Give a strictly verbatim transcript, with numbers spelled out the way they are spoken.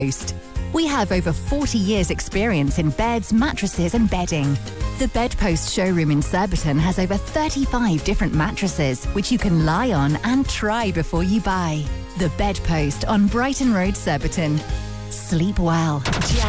Bedpost. We have over forty years experience in beds, mattresses and bedding. The Bedpost showroom in Surbiton has over thirty-five different mattresses which you can lie on and try before you buy. The Bedpost on Brighton Road, Surbiton. Sleep well.